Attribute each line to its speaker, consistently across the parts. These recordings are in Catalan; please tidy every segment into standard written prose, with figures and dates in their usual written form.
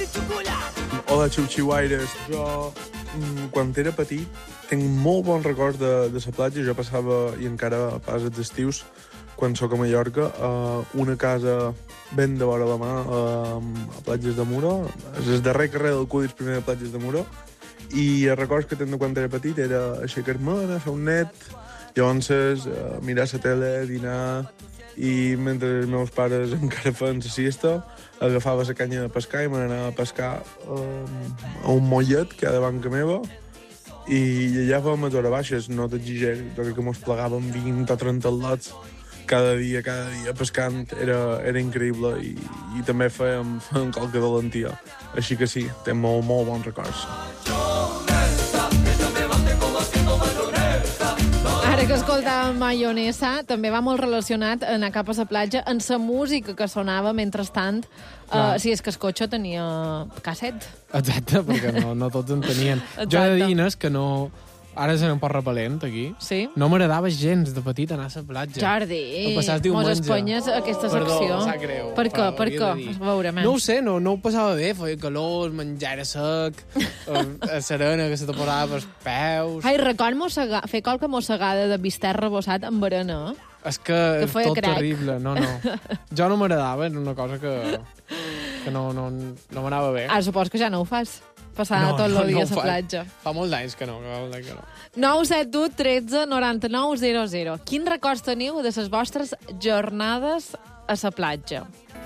Speaker 1: Hola, xiu-xiuaires. Jo, quan era petit, tinc molt bons records de la platja. Jo passava, i encara pas els estius, quan sóc a Mallorca, a una casa ben de vora la mà, a Platges de Muro. És el darrer carrer del Cúdits, primer de Platges de Muro. I els records que tinc de quan era petit era aixecar-me, anar a fer un net, llavors mirar la tele, dinar, i mentre els meus pares encara feien la siesta, agafava la canya de pescar i me n'anava a pescar a un mollet que hi ha davant que meva, i allà fèiem les hores baixes, no t'exigeix, jo crec que mos plegàvem 20 o 30 lots cada dia pescant, era increïble, i també fèiem qualque valentia. Així que sí, té molt bons records.
Speaker 2: Ara que escoltàvem Mayonesa, també va molt relacionat anar cap a la platja en la música que sonava mentrestant, si és que el cotxe tenia casset.
Speaker 3: Exacte, perquè no tots en tenien.
Speaker 2: Exacte.
Speaker 3: Jo he de dir, Inés, que no... Ara és un poc repel·lent, aquí.
Speaker 2: Sí?
Speaker 3: No m'agradava gens de petit anar a la platja.
Speaker 2: Jordi,
Speaker 3: mos
Speaker 2: espanyes aquesta secció.
Speaker 3: Perdó, sap greu.
Speaker 2: Per què? A veure,
Speaker 3: No ho sé, no ho passava bé, feia calor, el menjar era sec, a serena que se te posava pels peus...
Speaker 2: Ai, record fer qualque mossegada de bistec rebossat amb arena,
Speaker 3: És que
Speaker 2: feia
Speaker 3: tot
Speaker 2: crec.
Speaker 3: terrible, no. Jo no m'agradava, era una cosa que no m'anava bé.
Speaker 2: Supos que ja no ho fas. Passar tot el dia a la platja.
Speaker 3: Fa molts anys que no.
Speaker 2: 971 13 99 00. Quins records teniu de les vostres jornades a la platja?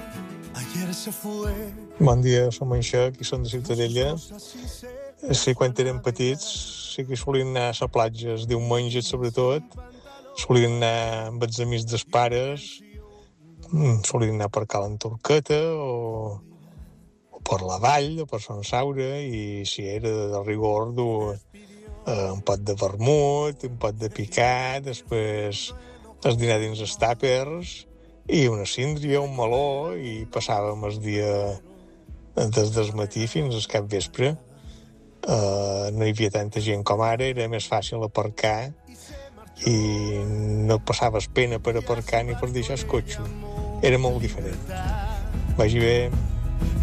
Speaker 4: Bon dia, som en Xac i som de Ciutadella. Sí, quan érem petits, sí que solien anar a la platja, els diumenges sobretot, solien anar amb els amics dels pares, solien anar per Cala Turqueta o per la vall o per Sant Saura, i si era de rigor dur un pot de vermut, un pot de picat, després el dinar dins els tàpers i una síndria, un meló, i passàvem el dia des del matí fins al capvespre. No hi havia tanta gent com ara, era més fàcil aparcar i no passaves pena per aparcar ni per deixar el cotxe. Era molt diferent. Vagi bé.